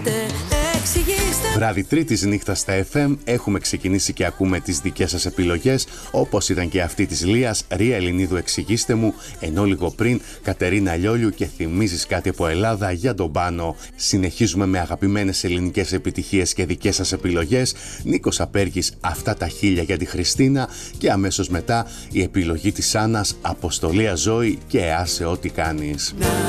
Βράδυ Τρίτης νύχτα στα FM έχουμε ξεκινήσει και ακούμε τις δικές σας επιλογές, όπως ήταν και αυτή της Λίας, Ρία Ελληνίδου εξηγήστε μου, ενώ λίγο πριν Κατερίνα Λιόλιου και θυμίζεις κάτι από Ελλάδα για τον Πάνο. Συνεχίζουμε με αγαπημένες ελληνικές επιτυχίες και δικές σας επιλογές. Νίκος Απέργης, αυτά τα χίλια για τη Χριστίνα, και αμέσως μετά η επιλογή της Άννας, Αποστολία Ζωή και άσε ό,τι κάνεις.